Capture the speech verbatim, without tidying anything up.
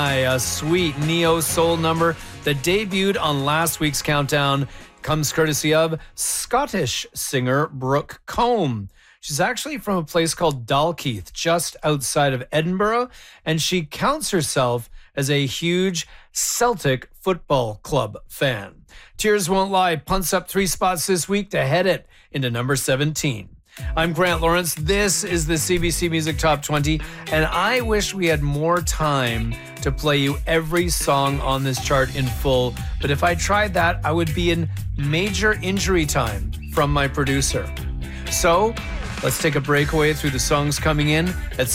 A sweet neo-soul number that debuted on last week's countdown comes courtesy of Scottish singer Brooke Combe. She's actually from a place called Dalkeith, just outside of Edinburgh, and she counts herself as a huge Celtic Football Club fan. Tears Won't Lie punts up three spots this week to head it into number seventeen. I'm Grant Lawrence. This is the C B C Music Top twenty, and I wish we had more time to play you every song on this chart in full. But if I tried that, I would be in major injury time from my producer. So let's take a breakaway through the songs coming in at